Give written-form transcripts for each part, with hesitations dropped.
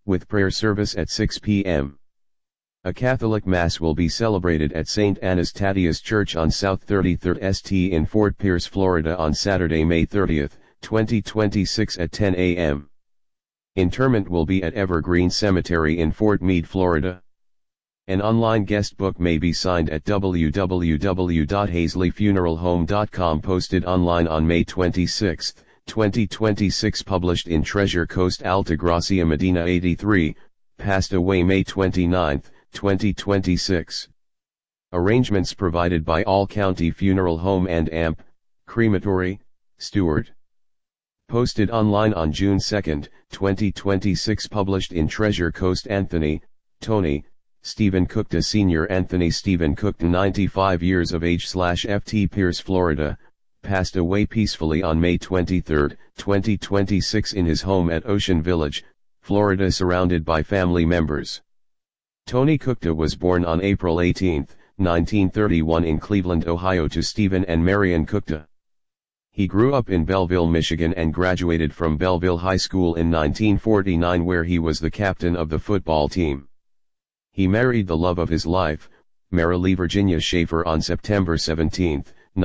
with prayer service at 6 p.m. A Catholic Mass will be celebrated at St. Anna's Thaddeus Church on South 33rd St. in Fort Pierce, Florida on Saturday, May 30, 2026 at 10 a.m. Interment will be at Evergreen Cemetery in Fort Meade, Florida. An online guest book may be signed at www.hazleyfuneralhome.com, posted online on May 26, 2026, published in Treasure Coast. Altagracia Medina 83, passed away May 29, 2026. Arrangements provided by All County Funeral Home and AMP, Crematory, Stewart. Posted online on June 2, 2026, published in Treasure Coast. Anthony, Tony, Stephen Cookta Sr. Anthony Stephen Cookta, 95 years of age, /FT Pierce, Florida, passed away peacefully on May 23, 2026 in his home at Ocean Village, Florida, surrounded by family members. Tony Cookta was born on April 18, 1931 in Cleveland, Ohio, to Stephen and Marion Cookta. He grew up in Belleville, Michigan and graduated from Belleville High School in 1949, where he was the captain of the football team. He married the love of his life, Marilee Virginia Schaefer, on September 17,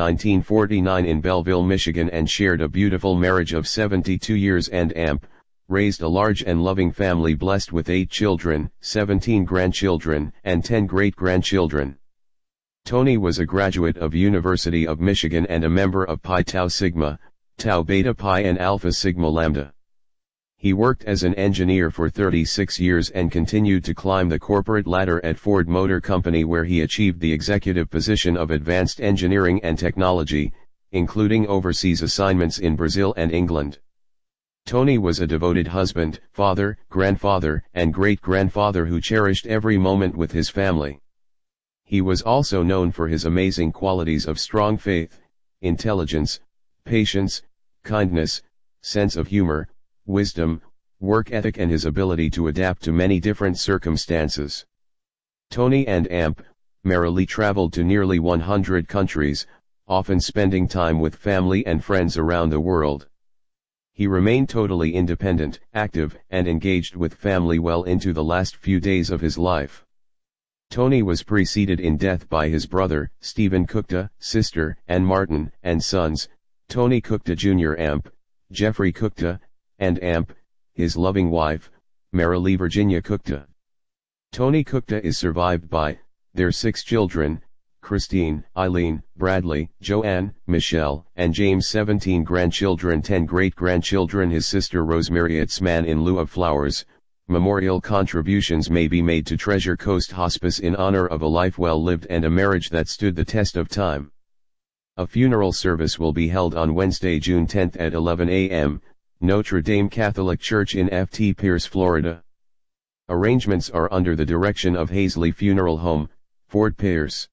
1949 in Belleville, Michigan, and shared a beautiful marriage of 72 years and AMP, raised a large and loving family blessed with 8 children, 17 grandchildren, and 10 great-grandchildren. Tony was a graduate of University of Michigan and a member of Pi Tau Sigma, Tau Beta Pi and Alpha Sigma Lambda. He worked as an engineer for 36 years and continued to climb the corporate ladder at Ford Motor Company, where he achieved the executive position of Advanced Engineering and Technology, including overseas assignments in Brazil and England. Tony was a devoted husband, father, grandfather, and great-grandfather who cherished every moment with his family. He was also known for his amazing qualities of strong faith, intelligence, patience, kindness, sense of humor, wisdom, work ethic, and his ability to adapt to many different circumstances. Tony and AMP, Marilee, traveled to nearly 100 countries, often spending time with family and friends around the world. He remained totally independent, active, and engaged with family well into the last few days of his life. Tony was preceded in death by his brother, Stephen Cookta, sister, Ann Martin, and sons, Tony Cookta Jr. AMP, Jeffrey Cookta, and AMP, his loving wife, Marilee Virginia Cookta. Tony Cookta is survived by their 6 children, Christine, Eileen, Bradley, Joanne, Michelle, and James, 17 grandchildren, 10 great-grandchildren, his sister Rosemary. Itzman. In lieu of flowers, memorial contributions may be made to Treasure Coast Hospice in honor of a life well lived and a marriage that stood the test of time. A funeral service will be held on Wednesday, June 10 at 11 a.m., Notre Dame Catholic Church in FT Pierce, Florida. Arrangements are under the direction of Hazley Funeral Home, Fort Pierce.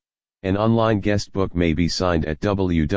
An online guest book may be signed at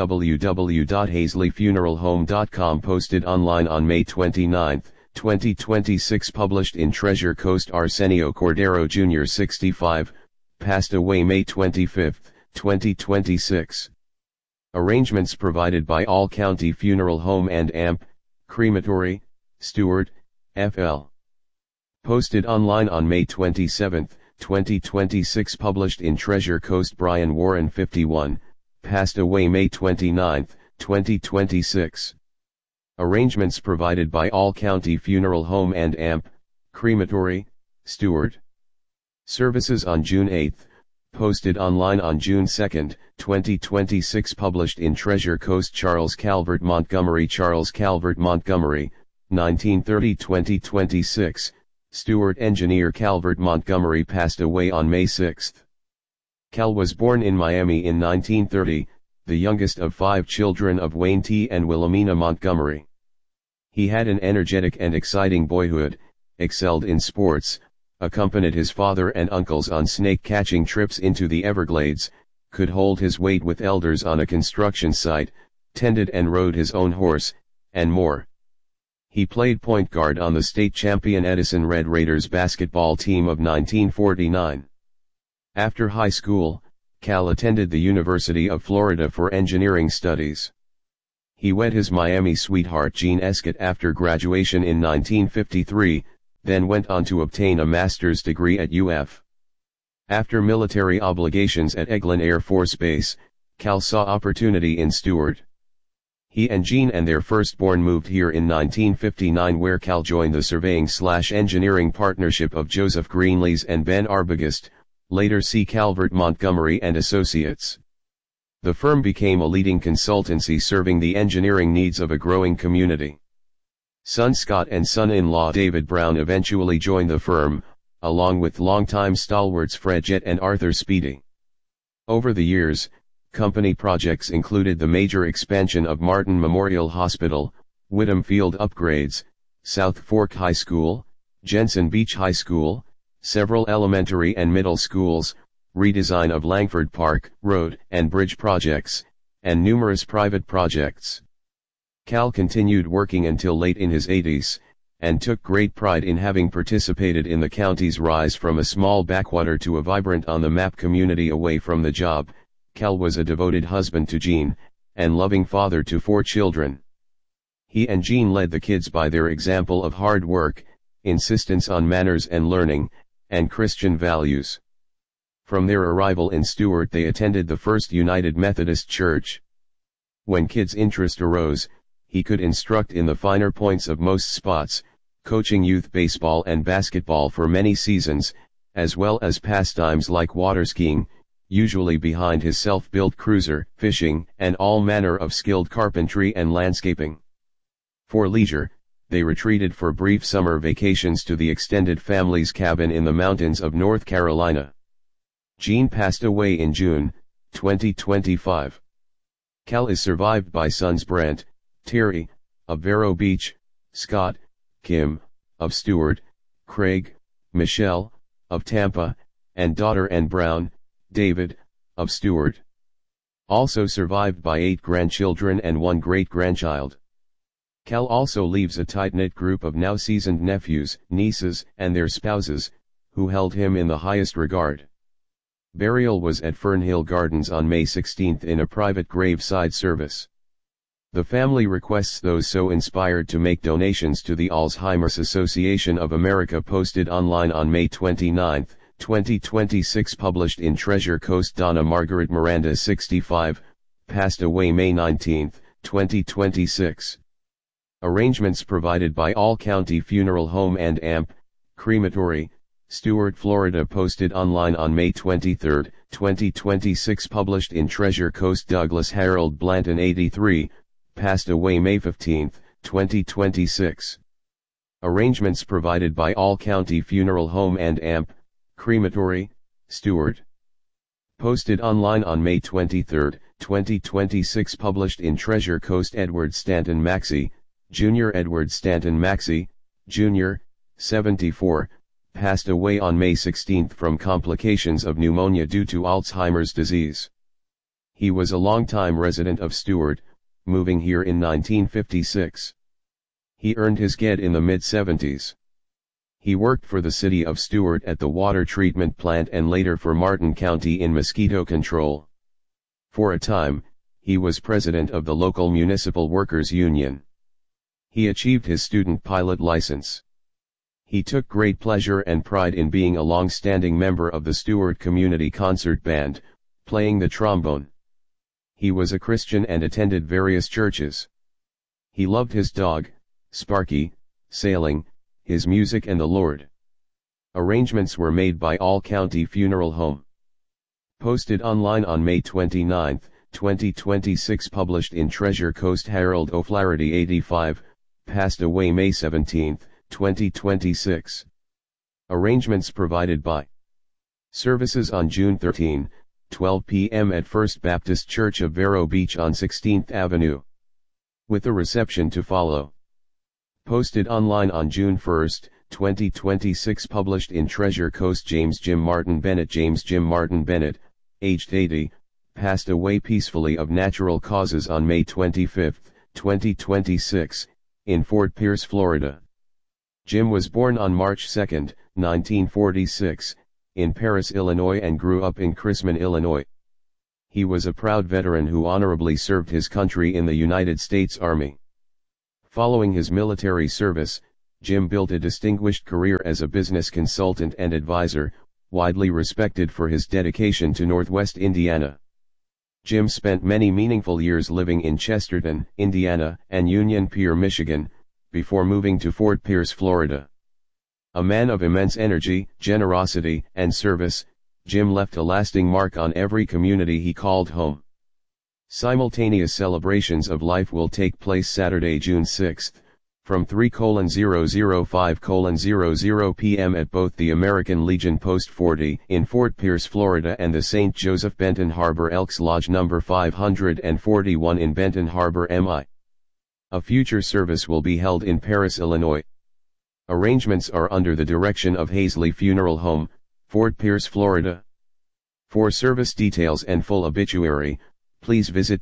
www.hazleyfuneralhome.com, posted online on May 29, 2026, published in Treasure Coast. Arsenio Cordero Jr. 65, passed away May 25, 2026. Arrangements provided by All County Funeral Home and AMP, Crematory, Stewart, FL. Posted online on May 27, 2026, published in Treasure Coast. Brian Warren 51, passed away May 29, 2026. Arrangements provided by All County Funeral Home and AMP, Crematory, Stewart. Services on June 8, posted online on June 2, 2026, published in Treasure Coast. Charles Calvert Montgomery 1930-2026, Stewart engineer Calvert Montgomery passed away on May 6. Cal was born in Miami in 1930, the youngest of 5 children of Wayne T. and Wilhelmina Montgomery. He had an energetic and exciting boyhood, excelled in sports, accompanied his father and uncles on snake-catching trips into the Everglades, could hold his weight with elders on a construction site, tended and rode his own horse, and more. He played point guard on the state champion Edison Red Raiders basketball team of 1949. After high school, Cal attended the University of Florida for engineering studies. He wed his Miami sweetheart Jean Escott after graduation in 1953, then went on to obtain a master's degree at UF. After military obligations at Eglin Air Force Base, Cal saw opportunity in Stuart. He and Jean and their firstborn moved here in 1959, where Cal joined the surveying/engineering partnership of Joseph Greenlees and Ben Arbogast, later C. Calvert Montgomery and Associates. The firm became a leading consultancy serving the engineering needs of a growing community. Son Scott and son-in-law David Brown eventually joined the firm, along with longtime stalwarts Fred Jett and Arthur Speedy. Over the years, company projects included the major expansion of Martin Memorial Hospital, Whittam Field upgrades, South Fork High School, Jensen Beach High School, several elementary and middle schools, redesign of Langford Park, road and bridge projects, and numerous private projects. Cal continued working until late in his 80s, and took great pride in having participated in the county's rise from a small backwater to a vibrant on-the-map community away from the job. Cal was a devoted husband to Jean, and loving father to 4 children. He and Jean led the kids by their example of hard work, insistence on manners and learning, and Christian values. From their arrival in Stuart, they attended the First United Methodist Church. When kids' interest arose, he could instruct in the finer points of most spots, coaching youth baseball and basketball for many seasons, as well as pastimes like water skiing, usually behind his self-built cruiser, fishing, and all manner of skilled carpentry and landscaping. For leisure, they retreated for brief summer vacations to the extended family's cabin in the mountains of North Carolina. Jean passed away in June, 2025. Cal is survived by sons Brent, Terry, of Vero Beach, Scott, Kim, of Stuart, Craig, Michelle, of Tampa, and daughter and Brown, David, of Stuart. Also survived by 8 grandchildren and 1 great-grandchild. Cal also leaves a tight-knit group of now seasoned nephews, nieces, and their spouses, who held him in the highest regard. Burial was at Fernhill Gardens on May 16 in a private graveside service. The family requests those so inspired to make donations to the Alzheimer's Association of America, posted online on May 29, 2026, published in Treasure Coast. Donna Margaret Miranda, 65, passed away May 19, 2026. Arrangements provided by All County Funeral Home and AMP, Crematory, Stuart, Florida, posted online on May 23, 2026, published in Treasure Coast. Douglas Harold Blanton, 83, passed away May 15, 2026. Arrangements provided by All County Funeral Home and AMP, Crematory, Stuart. Posted online on May 23, 2026, published in Treasure Coast. Edward Stanton Maxey, Jr. Edward Stanton Maxey, Jr., 74, passed away on May 16 from complications of pneumonia due to Alzheimer's disease. He was a longtime resident of Stuart, moving here in 1956. He earned his GED in the mid-70s. He worked for the city of Stuart at the water treatment plant and later for Martin County in mosquito control. For a time, he was president of the local municipal workers' union. He achieved his student pilot license. He took great pleasure and pride in being a long-standing member of the Stuart Community Concert Band, playing the trombone. He was a Christian and attended various churches. He loved his dog, Sparky, sailing, his music and the Lord. Arrangements were made by All County Funeral Home. Posted online on May 29, 2026, published in Treasure Coast. Harold O'Flaherty, 85, passed away May 17, 2026. Arrangements provided by services on June 13, 12 p.m. at First Baptist Church of Vero Beach on 16th Avenue. With a reception to follow. Posted online on June 1, 2026, published in Treasure Coast. James Jim Martin Bennett. James Jim Martin Bennett, aged 80, passed away peacefully of natural causes on May 25, 2026, in Fort Pierce, Florida. Jim was born on March 2, 1946, in Paris, Illinois, and grew up in Chrisman, Illinois. He was a proud veteran who honorably served his country in the United States Army. Following his military service, Jim built a distinguished career as a business consultant and advisor, widely respected for his dedication to Northwest Indiana. Jim spent many meaningful years living in Chesterton, Indiana, and Union Pier, Michigan, before moving to Fort Pierce, Florida. A man of immense energy, generosity, and service, Jim left a lasting mark on every community he called home. Simultaneous celebrations of life will take place Saturday, June 6, from 3:005:00 p.m. at both the American Legion Post 40 in Fort Pierce, Florida and the St. Joseph Benton Harbor Elks Lodge No. 541 in Benton Harbor, MI. A future service will be held in Paris, Illinois. Arrangements are under the direction of Hazley Funeral Home, Fort Pierce, Florida. For service details and full obituary, please visit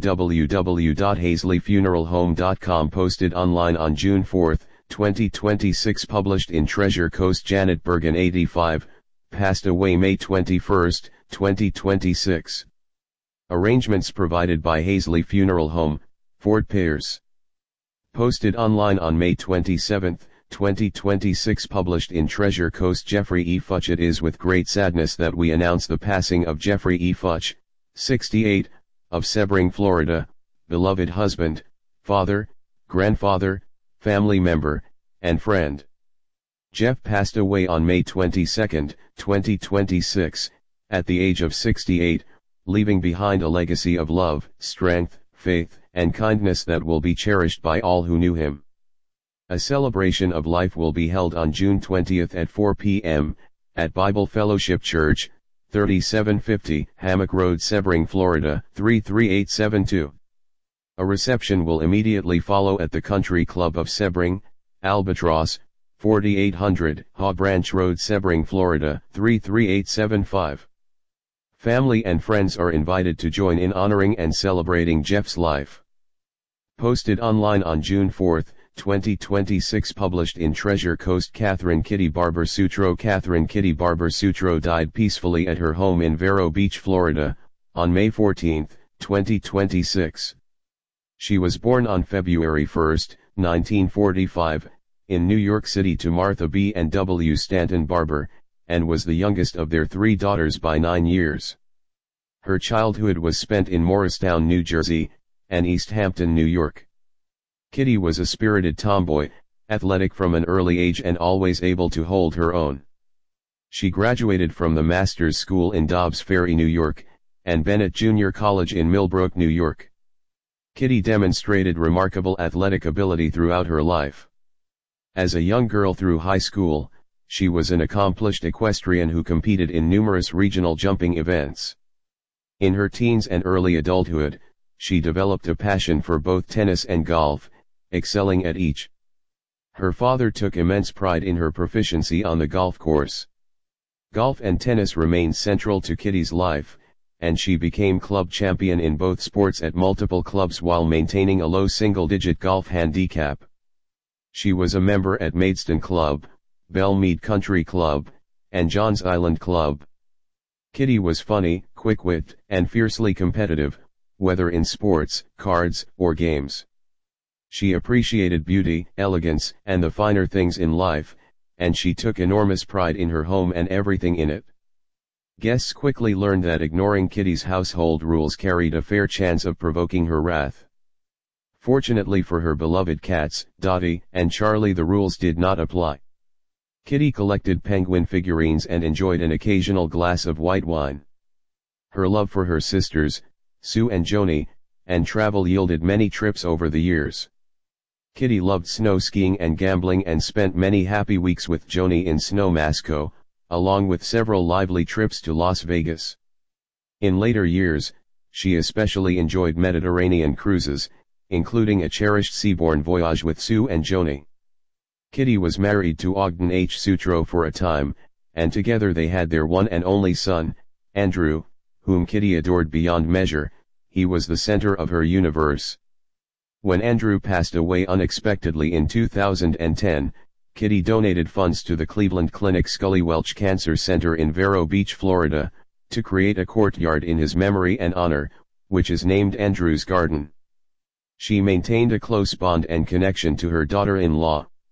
www.hazleyfuneralhome.com. Posted online on June 4, 2026. Published in Treasure Coast. Janet Bergen, 85, passed away May 21, 2026. Arrangements provided by Hazley Funeral Home, Fort Pierce. Posted online on May 27, 2026. Published in Treasure Coast. Jeffrey E. Futch. It is with great sadness that we announce the passing of Jeffrey E. Futch, 68, of Sebring, Florida, beloved husband, father, grandfather, family member, and friend. Jeff passed away on May 22, 2026, at the age of 68, leaving behind a legacy of love, strength, faith, and kindness that will be cherished by all who knew him. A celebration of life will be held on June 20 at 4 p.m., at Bible Fellowship Church, 3750 Hammock Road, Sebring, Florida, 33872. A reception will immediately follow at the Country Club of Sebring, Albatross, 4800 Haw Branch Road, Sebring, Florida, 33875. Family and friends are invited to join in honoring and celebrating Jeff's life. Posted online on June 4, 2026. Published in Treasure Coast. Catherine Kitty Barber Sutro. Catherine Kitty Barber Sutro died peacefully at her home in Vero Beach, Florida, on May 14, 2026. She was born on February 1, 1945, in New York City to Martha B. and W. Stanton Barber, and was the youngest of their 3 daughters by 9 years. Her childhood was spent in Morristown, New Jersey, and East Hampton, New York. Kitty was a spirited tomboy, athletic from an early age and always able to hold her own. She graduated from the Master's School in Dobbs Ferry, New York, and Bennett Junior College in Millbrook, New York. Kitty demonstrated remarkable athletic ability throughout her life. As a young girl through high school, she was an accomplished equestrian who competed in numerous regional jumping events. In her teens and early adulthood, she developed a passion for both tennis and golf, excelling at each. Her father took immense pride in her proficiency on the golf course. Golf and tennis remained central to Kitty's life, and she became club champion in both sports at multiple clubs while maintaining a low single-digit golf handicap. She was a member at Maidstone Club, Belmead Country Club, and Johns Island Club. Kitty was funny, quick-witted, and fiercely competitive, whether in sports, cards, or games. She appreciated beauty, elegance, and the finer things in life, and she took enormous pride in her home and everything in it. Guests quickly learned that ignoring Kitty's household rules carried a fair chance of provoking her wrath. Fortunately for her beloved cats, Dottie and Charlie, the rules did not apply. Kitty collected penguin figurines and enjoyed an occasional glass of white wine. Her love for her sisters, Sue and Joni, and travel yielded many trips over the years. Kitty loved snow skiing and gambling and spent many happy weeks with Joni in Snowmasco, along with several lively trips to Las Vegas. In later years, she especially enjoyed Mediterranean cruises, including a cherished seaborne voyage with Sue and Joni. Kitty was married to Ogden H. Sutro for a time, and together they had their one and only son, Andrew, whom Kitty adored beyond measure. He was the center of her universe. When Andrew passed away unexpectedly in 2010, Kitty donated funds to the Cleveland Clinic Scully Welch Cancer Center in Vero Beach, Florida, to create a courtyard in his memory and honor, which is named Andrew's Garden. She maintained a close bond and connection to her daughter-in-law,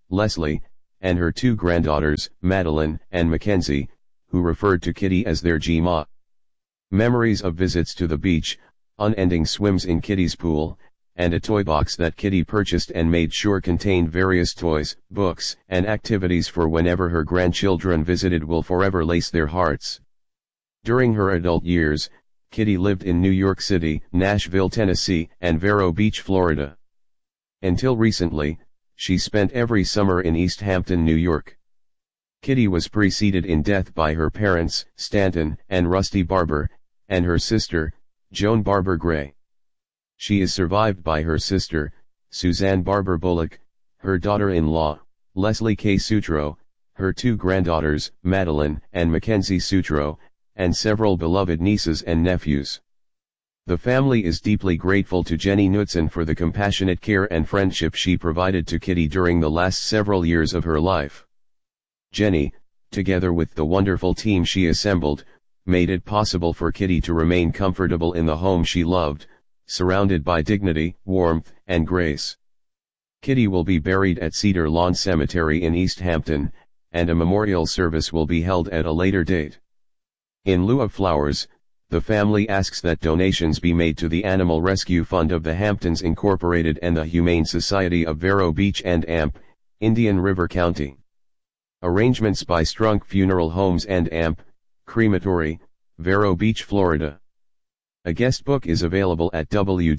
Leslie, and her two granddaughters, Madeline and Mackenzie, who referred to Kitty as their G-Ma. Memories of visits to the beach, unending swims in Kitty's pool, and a toy box that Kitty purchased and made sure contained various toys, books, and activities for whenever her grandchildren visited will forever lace their hearts. During her adult years, Kitty lived in New York City, Nashville, Tennessee, and Vero Beach, Florida. Until recently, she spent every summer in East Hampton, New York. Kitty was preceded in death by her parents, Stanton and Rusty Barber, and her sister, Joan Barber Gray. She is survived by her sister, Suzanne Barber Bullock, her daughter-in-law, Leslie K. Sutro, her two granddaughters, Madeline and Mackenzie Sutro, and several beloved nieces and nephews. The family is deeply grateful to Jenny Knudsen for the compassionate care and friendship she provided to Kitty during the last several years of her life. Jenny, together with the wonderful team she assembled, made it possible for Kitty to remain comfortable in the home she loved, surrounded by dignity, warmth, and grace. Kitty will be buried at Cedar Lawn Cemetery in East Hampton, and a memorial service will be held at a later date. In lieu of flowers, the family asks that donations be made to the Animal Rescue Fund of the Hamptons Incorporated and the Humane Society of Vero Beach and Amp, Indian River County. Arrangements by Strunk Funeral Homes and Amp, Crematory, Vero Beach, Florida. A guest book is available at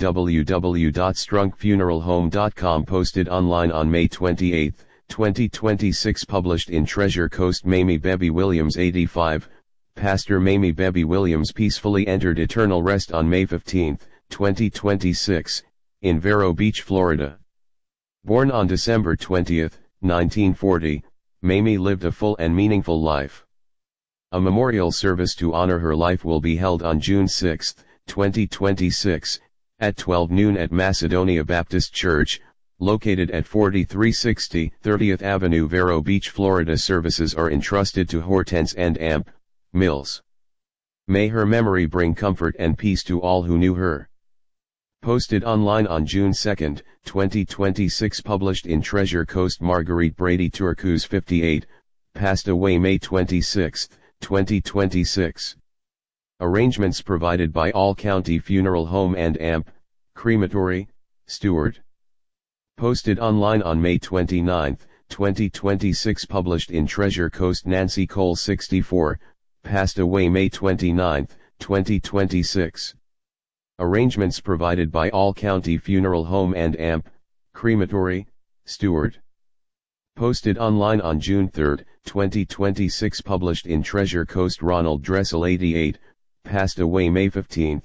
www.strunkfuneralhome.com, posted online on May 28, 2026, published in Treasure Coast. Mamie Bebby Williams, 85, Pastor Mamie Bebby Williams peacefully entered eternal rest on May 15, 2026, in Vero Beach, Florida. Born on December 20, 1940, Mamie lived a full and meaningful life. A memorial service to honor her life will be held on June 6, 2026, at 12 noon at Macedonia Baptist Church, located at 4360 30th Avenue, Vero Beach, Florida. Services are entrusted to Hortense and Amp Mills. May her memory bring comfort and peace to all who knew her. Posted online on June 2, 2026, published in Treasure Coast. Marguerite Brady Turcos, 58, passed away May 26, 2026. Arrangements provided by All County Funeral Home and Amp, Crematory, Stewart. Posted online on May 29, 2026, published in Treasure Coast. Nancy Cole, 64, passed away May 29, 2026. Arrangements provided by All County Funeral Home and Amp, Crematory, Stewart. Posted online on June 3, 2026, published in Treasure Coast. Ronald Dressel, 88, passed away May 15,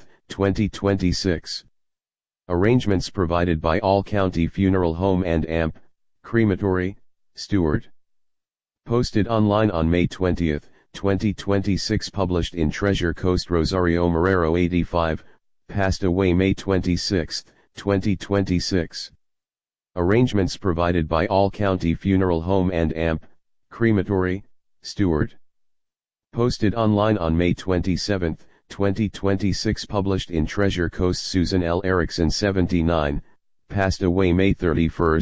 2026. Arrangements provided by All County Funeral Home and Amp, Crematory, Stewart. Posted online on May 20, 2026, published in Treasure Coast. Rosario Marrero, 85, passed away May 26, 2026. Arrangements provided by All County Funeral Home and Amp, Crematory, Stewart. Posted online on May 27, 2026, published in Treasure Coast. Susan L. Erickson, 79, passed away May 31,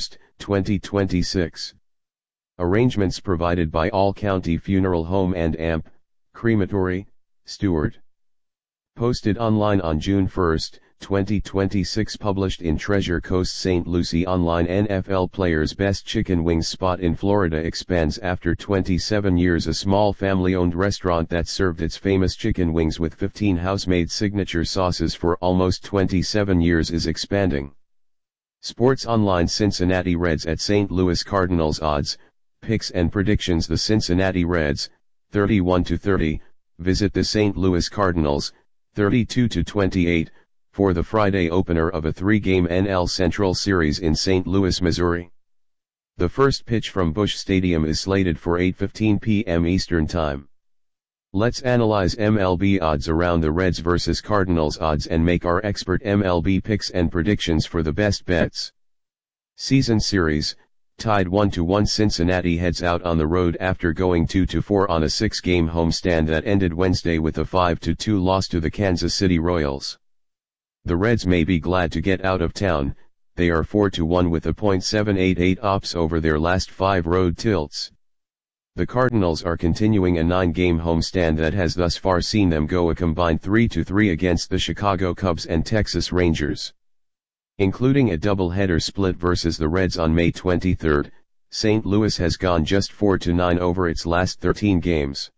2026. Arrangements provided by All County Funeral Home and Amp, Crematory, Stewart. Posted online on June 1, 2026, published in Treasure Coast. St. Lucie Online. NFL players' best chicken wings spot in Florida expands after 27 years. A small family-owned restaurant that served its famous chicken wings with 15 house-made signature sauces for almost 27 years is expanding. Sports Online. Cincinnati Reds at St. Louis Cardinals. Odds, picks and predictions. The Cincinnati Reds, 31-30, visit the St. Louis Cardinals, 32-28, for the Friday opener of a 3-game NL Central Series in St. Louis, Missouri. The first pitch from Busch Stadium is slated for 8:15 p.m. Eastern Time. Let's analyze MLB odds around the Reds vs. Cardinals odds and make our expert MLB picks and predictions for the best bets. Season Series, tied 1-1. Cincinnati heads out on the road after going 2-4 on a 6-game homestand that ended Wednesday with a 5-2 loss to the Kansas City Royals. The Reds may be glad to get out of town, they are 4-1 with a .788 ops over their last 5 road tilts. The Cardinals are continuing a 9-game homestand that has thus far seen them go a combined 3-3 against the Chicago Cubs and Texas Rangers. Including a doubleheader split versus the Reds on May 23, St. Louis has gone just 4-9 over its last 13 games.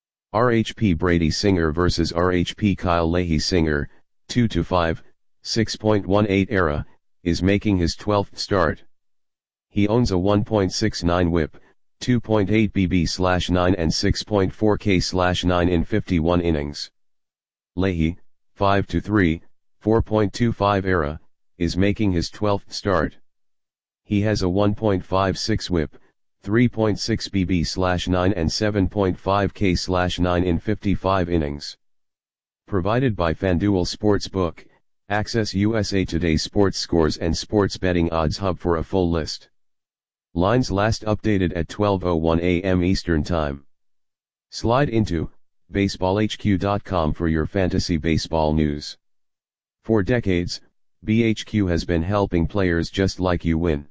RHP Brady Singer versus RHP Kyle Leahy Singer, 2-5, 6.18 ERA, is making his 12th start. He owns a 1.69 whip, 2.8 BB/9 and 6.4 K/9 in 51 innings. Leahy, 5-3, 4.25 ERA, is making his 12th start. He has a 1.56 whip, 3.6 BB/9 and 7.5 K/9 in 55 innings. Provided by FanDuel Sportsbook, access USA Today's sports scores and sports betting odds hub for a full list. Lines last updated at 12:01 a.m. Eastern Time. Slide into baseballhq.com for your fantasy baseball news. For decades, BHQ has been helping players just like you win.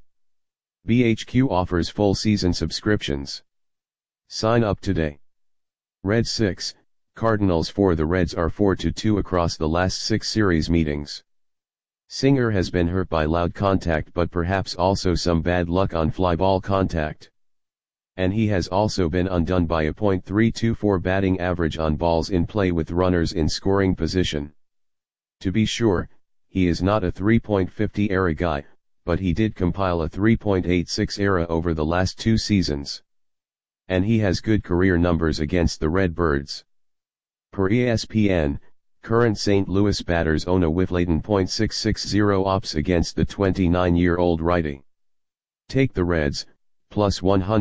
BHQ offers full season subscriptions. Sign up today. Reds 6, Cardinals 4. The Reds are 4-2 across the last 6 series meetings. Singer has been hurt by loud contact but perhaps also some bad luck on fly ball contact. And he has also been undone by a .324 batting average on balls in play with runners in scoring position. To be sure, he is not a 3.50 ERA guy, but he did compile a 3.86 ERA over the last 2 seasons. And he has good career numbers against the Redbirds. Per ESPN, current St. Louis batters own a whiff-laden .660 ops against the 29-year-old righty. Take the Reds, plus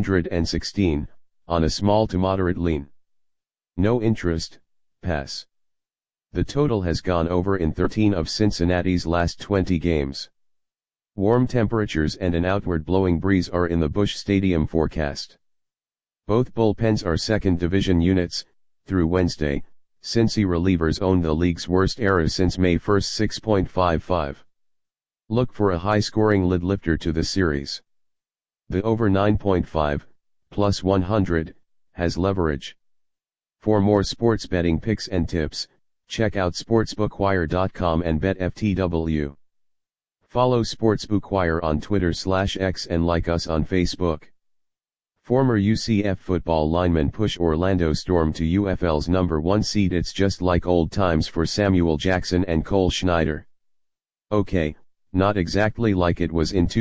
116, on a small to moderate lean. No interest, pass. The total has gone over in 13 of Cincinnati's last 20 games. Warm temperatures and an outward blowing breeze are in the Busch Stadium forecast. Both bullpens are second division units. Through Wednesday, Cincy relievers own the league's worst ERA since May 1, 6.55. Look for a high-scoring lid lifter to the series. The over 9.5, plus 100, has leverage. For more sports betting picks and tips, check out sportsbookwire.com and BetFTW. Follow Sportsbookwire on Twitter/X and like us on Facebook. Former UCF football linemen push Orlando Storm to UFL's number 1 seed. It's just like old times for Samuel Jackson and Cole Schneider. Okay, not exactly like it was in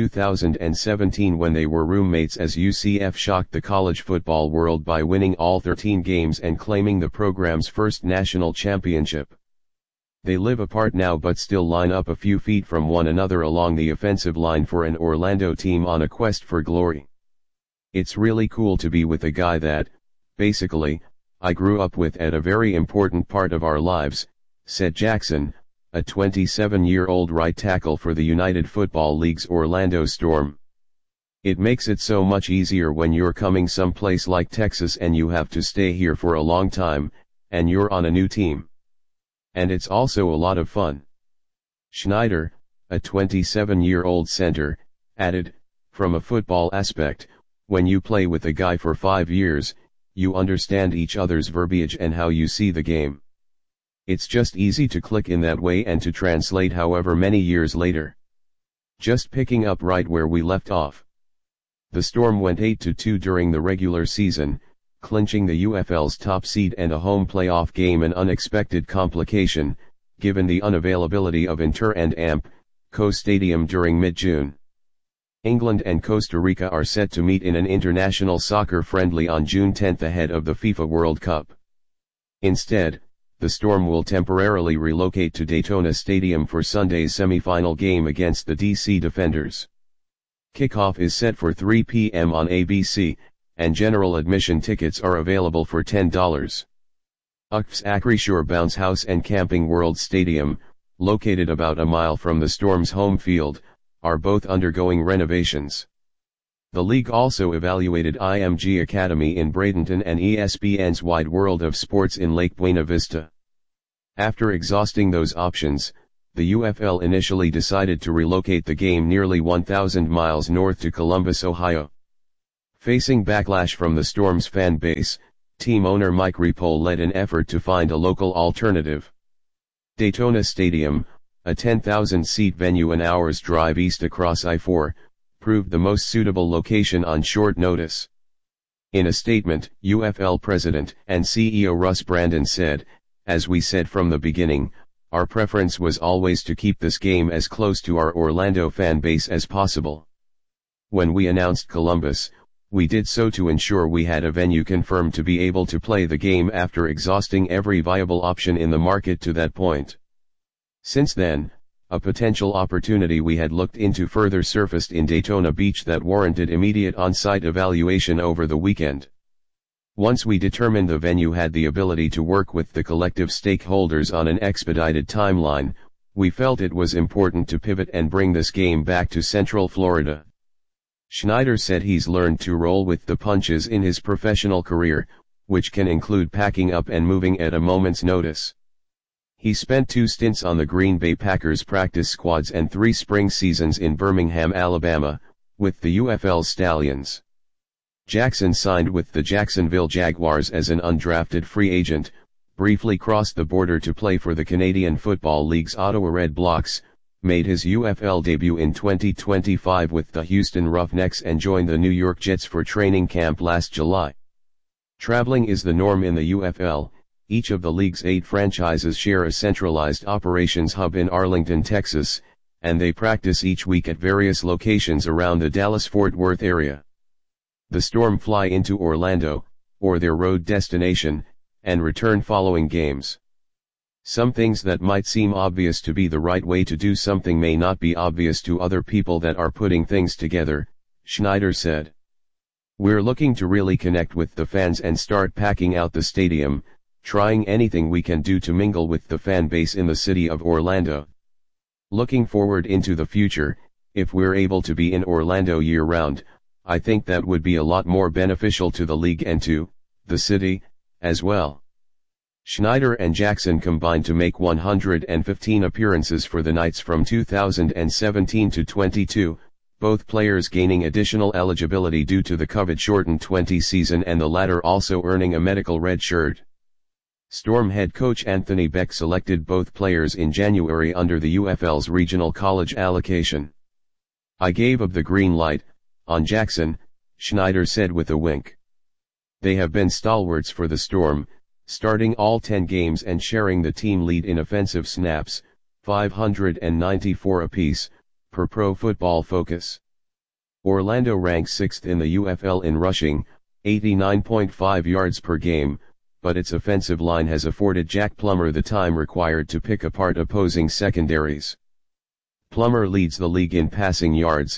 2017 when they were roommates, as UCF shocked the college football world by winning all 13 games and claiming the program's first national championship. They live apart now but still line up a few feet from one another along the offensive line for an Orlando team on a quest for glory. It's really cool to be with a guy that, basically, I grew up with at a very important part of our lives, said Jackson, a 27-year-old right tackle for the United Football League's Orlando Storm. It makes it so much easier when you're coming someplace like Texas and you have to stay here for a long time, and you're on a new team. And it's also a lot of fun. Schneider, a 27-year-old center, added, from a football aspect, when you play with a guy for 5 years, you understand each other's verbiage and how you see the game. It's just easy to click in that way and to translate however many years later. Just picking up right where we left off. The Storm went 8-2 during the regular season, clinching the UFL's top seed and a home playoff game, an unexpected complication, given the unavailability of Inter and AMP-Co Stadium during mid-June. England and Costa Rica are set to meet in an international soccer friendly on June 10 ahead of the FIFA World Cup. Instead, the Storm will temporarily relocate to Daytona Stadium for Sunday's semi-final game against the DC Defenders. Kickoff is set for 3 p.m. on ABC, and general admission tickets are available for $10. UCF's Acrisure Bounce House and Camping World Stadium, located about a mile from the Storm's home field, are both undergoing renovations. The league also evaluated IMG Academy in Bradenton and ESPN's Wide World of Sports in Lake Buena Vista. After exhausting those options, the UFL initially decided to relocate the game nearly 1,000 miles north to Columbus, Ohio. Facing backlash from the Storm's fan base, team owner Mike Repole led an effort to find a local alternative. Daytona Stadium, a 10,000-seat venue an hour's drive east across I-4, proved the most suitable location on short notice. In a statement, UFL President and CEO Russ Brandon said, "As we said from the beginning, our preference was always to keep this game as close to our Orlando fan base as possible. When we announced Columbus, we did so to ensure we had a venue confirmed to be able to play the game after exhausting every viable option in the market to that point. Since then, a potential opportunity we had looked into further surfaced in Daytona Beach that warranted immediate on-site evaluation over the weekend. Once we determined the venue had the ability to work with the collective stakeholders on an expedited timeline, we felt it was important to pivot and bring this game back to Central Florida." Schneider said he's learned to roll with the punches in his professional career, which can include packing up and moving at a moment's notice. He spent 2 stints on the Green Bay Packers practice squads and 3 spring seasons in Birmingham, Alabama, with the UFL Stallions. Jackson signed with the Jacksonville Jaguars as an undrafted free agent, briefly crossed the border to play for the Canadian Football League's Ottawa Red Blacks, made his UFL debut in 2025 with the Houston Roughnecks and joined the New York Jets for training camp last July. Traveling is the norm in the UFL. Each of the league's 8 franchises share a centralized operations hub in Arlington, Texas, and they practice each week at various locations around the Dallas-Fort Worth area. The Storm fly into Orlando, or their road destination, and return following games. Some things that might seem obvious to be the right way to do something may not be obvious to other people that are putting things together, Schneider said. "We're looking to really connect with the fans and start packing out the stadium, trying anything we can do to mingle with the fan base in the city of Orlando. Looking forward into the future, if we're able to be in Orlando year-round, I think that would be a lot more beneficial to the league and to the city, as well." Schneider and Jackson combined to make 115 appearances for the Knights from 2017 to 22, both players gaining additional eligibility due to the COVID-shortened 20 season and the latter also earning a medical red shirt. Storm head coach Anthony Beck selected both players in January under the UFL's regional college allocation. "I gave up the green light on Jackson," Schneider said with a wink. "They have been stalwarts for the Storm, starting all 10 games and sharing the team lead in offensive snaps, 594 apiece, per Pro Football Focus. Orlando ranks 6th in the UFL in rushing, 89.5 yards per game, but its offensive line has afforded Jack Plummer the time required to pick apart opposing secondaries. Plummer leads the league in passing yards,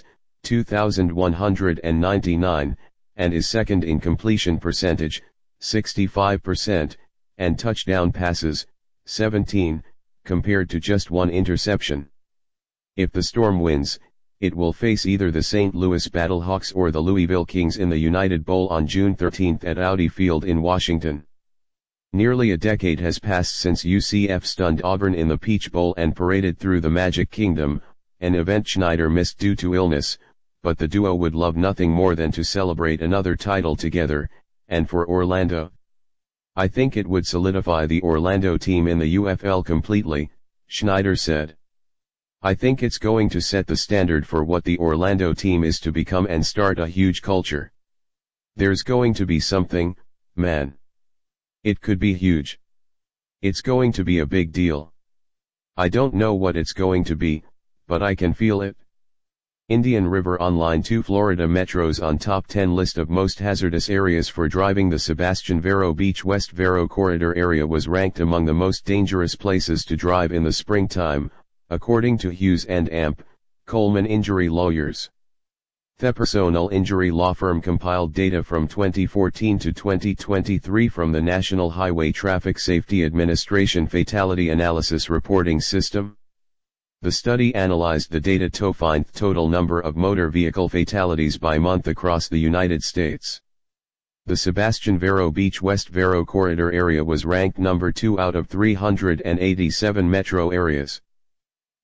2,199, and is second in completion percentage, 65%, and touchdown passes, 17, compared to just 1 interception. If the Storm wins, it will face either the St. Louis Battlehawks or the Louisville Kings in the United Bowl on June 13 at Audi Field in Washington. Nearly a decade has passed since UCF stunned Auburn in the Peach Bowl and paraded through the Magic Kingdom, an event Schneider missed due to illness, but the duo would love nothing more than to celebrate another title together, and for Orlando. "I think it would solidify the Orlando team in the UFL completely," Schneider said. "I think it's going to set the standard for what the Orlando team is to become and start a huge culture. There's going to be something, man. It could be huge. It's going to be a big deal. I don't know what it's going to be, but I can feel it." Indian River Online 2 Florida Metro's on top 10 list of most hazardous areas for driving. The Sebastian Vero Beach West Vero Corridor area was ranked among the most dangerous places to drive in the springtime, according to Hughes and Amp, Coleman Injury Lawyers. The personal injury law firm compiled data from 2014 to 2023 from the National Highway Traffic Safety Administration Fatality Analysis Reporting System. The study analyzed the data to find the total number of motor vehicle fatalities by month across the United States. The Sebastian Vero Beach West Vero Corridor area was ranked number 2 out of 387 metro areas.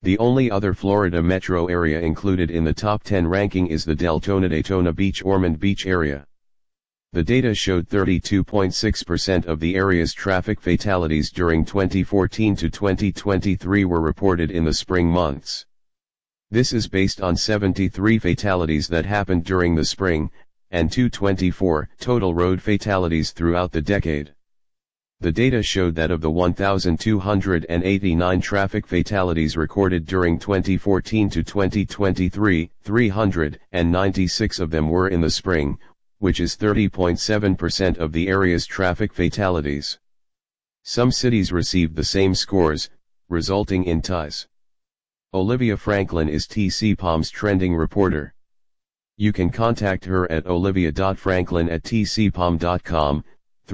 The only other Florida metro area included in the top 10 ranking is the Deltona-Daytona Beach-Ormond Beach area. The data showed 32.6% of the area's traffic fatalities during 2014 to 2023 were reported in the spring months. This is based on 73 fatalities that happened during the spring, and 224 total road fatalities throughout the decade. The data showed that of the 1,289 traffic fatalities recorded during 2014 to 2023, 396 of them were in the spring, which is 30.7% of the area's traffic fatalities. Some cities received the same scores, resulting in ties. Olivia Franklin is TCPOM's trending reporter. You can contact her at olivia.franklin@tcpom.com,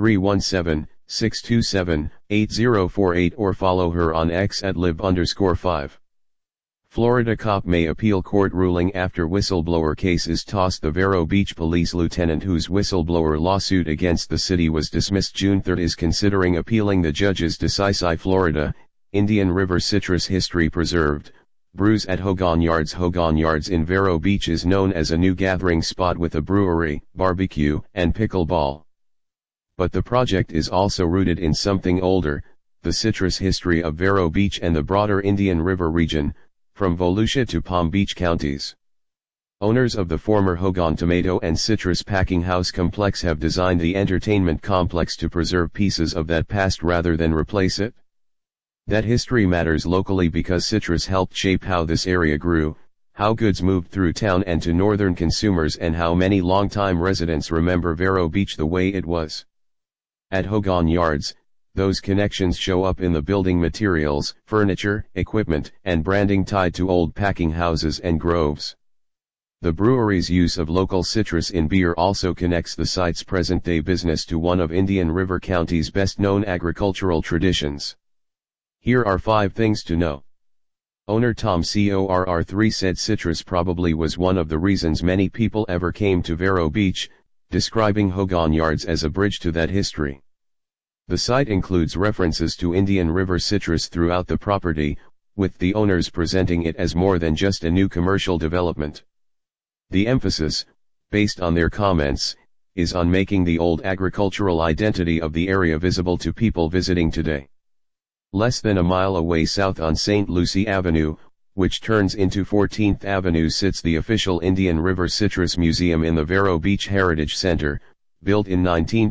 317-627-8048 or follow her on X at @lib_5. Florida cop may appeal court ruling after whistleblower case is tossed. The Vero Beach police lieutenant whose whistleblower lawsuit against the city was dismissed June 3 is considering appealing the judge's decision. Florida, Indian River citrus history preserved. Brews at Hogan Yards. Hogan Yards in Vero Beach is known as a new gathering spot with a brewery, barbecue, and pickleball. But the project is also rooted in something older, the citrus history of Vero Beach and the broader Indian River region, from Volusia to Palm Beach counties. Owners of the former Hogan Tomato and Citrus Packing House complex have designed the entertainment complex to preserve pieces of that past rather than replace it. That history matters locally because citrus helped shape how this area grew, how goods moved through town and to northern consumers, and how many longtime residents remember Vero Beach the way it was. At Hogan Yards, those connections show up in the building materials, furniture, equipment, and branding tied to old packing houses and groves. The brewery's use of local citrus in beer also connects the site's present-day business to one of Indian River County's best-known agricultural traditions. Here are 5 things to know. Owner Tom Corr3 said citrus probably was one of the reasons many people ever came to Vero Beach, describing Hogan Yards as a bridge to that history. The site includes references to Indian River citrus throughout the property, with the owners presenting it as more than just a new commercial development. The emphasis, based on their comments, is on making the old agricultural identity of the area visible to people visiting today. Less than a mile away south on St. Lucie Avenue, which turns into 14th Avenue, sits the official Indian River Citrus Museum in the Vero Beach Heritage Center, built in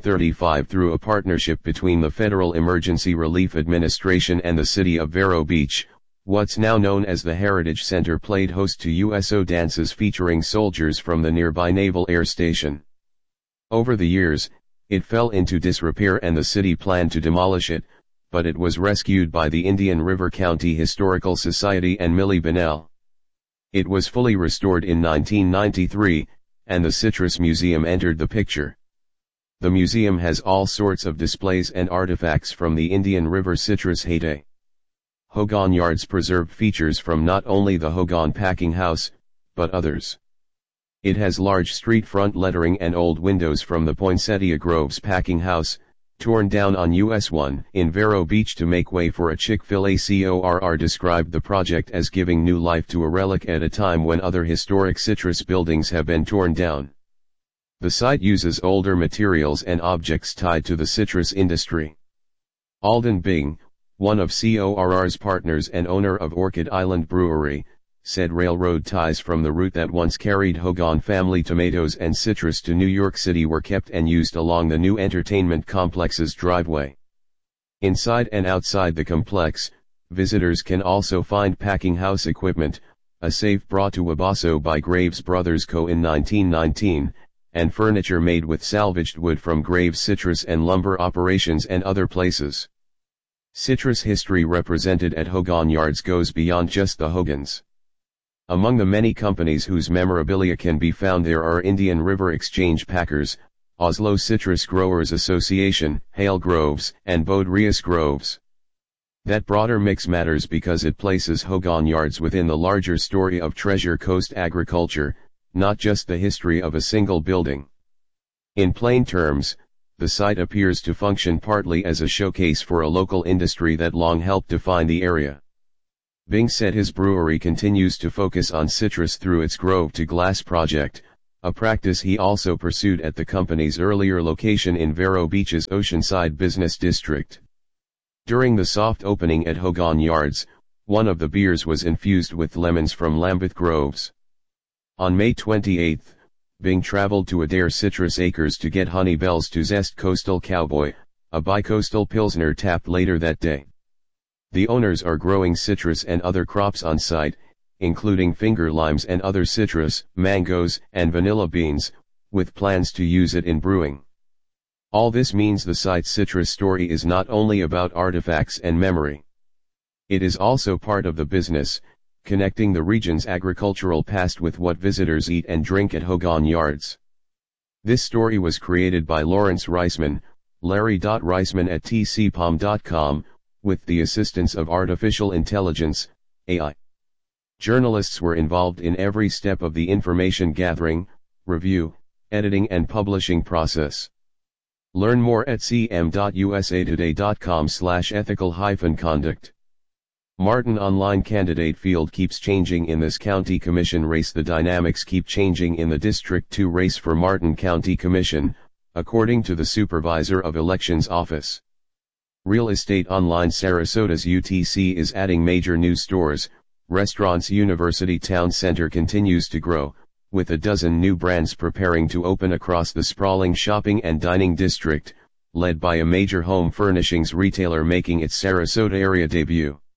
1935 through a partnership between the Federal Emergency Relief Administration and the city of Vero Beach. What's now known as the Heritage Center played host to USO dances featuring soldiers from the nearby Naval Air Station. Over the years, it fell into disrepair and the city planned to demolish it, but it was rescued by the Indian River County Historical Society and Millie Bunnell. It was fully restored in 1993, and the Citrus Museum entered the picture. The museum has all sorts of displays and artifacts from the Indian River citrus heyday. Hogan Yards preserved features from not only the Hogan Packing House, but others. It has large street front lettering and old windows from the Poinsettia Groves Packing House, torn down on US 1 in Vero Beach to make way for a Chick-fil-A. Corr described the project as giving new life to a relic at a time when other historic citrus buildings have been torn down. The site uses older materials and objects tied to the citrus industry. Alden Bing, one of Corr's partners and owner of Orchid Island Brewery, said railroad ties from the route that once carried Hogan family tomatoes and citrus to New York City were kept and used along the new entertainment complex's driveway. Inside and outside the complex, visitors can also find packing house equipment, a safe brought to Wabasso by Graves Brothers Co. in 1919, and furniture made with salvaged wood from Graves citrus and lumber operations and other places. Citrus history represented at Hogan Yards goes beyond just the Hogans. Among the many companies whose memorabilia can be found there are Indian River Exchange Packers, Oslo Citrus Growers Association, Hale Groves, and Bode Reis Groves. That broader mix matters because it places Hogan Yards within the larger story of Treasure Coast agriculture, not just the history of a single building. In plain terms, the site appears to function partly as a showcase for a local industry that long helped define the area. Bing said his brewery continues to focus on citrus through its Grove to Glass project, a practice he also pursued at the company's earlier location in Vero Beach's Oceanside Business District. During the soft opening at Hogan Yards, one of the beers was infused with lemons from Lambeth Groves. On May 28, Bing traveled to Adair Citrus Acres to get Honey Bells to Zest Coastal Cowboy, a bicoastal Pilsner tapped later that day. The owners are growing citrus and other crops on site, including finger limes and other citrus, mangoes, and vanilla beans, with plans to use it in brewing. All this means the site's citrus story is not only about artifacts and memory. It is also part of the business, connecting the region's agricultural past with what visitors eat and drink at Hogan Yards. This story was created by Lawrence Reisman, Larry.Reisman at tcpom.com, with the assistance of artificial intelligence, AI. Journalists were involved in every step of the information gathering, review, editing and publishing process. Learn more at cm.usatoday.com/ethical-conduct. Martin online candidate field keeps changing in this county commission race. The dynamics keep changing in the District 2 race for Martin County Commission, according to the Supervisor of Elections Office. Real Estate Online Sarasota's UTC is adding major new stores, restaurants. University Town Center continues to grow, with a dozen new brands preparing to open across the sprawling shopping and dining district, led by a major home furnishings retailer making its Sarasota area debut.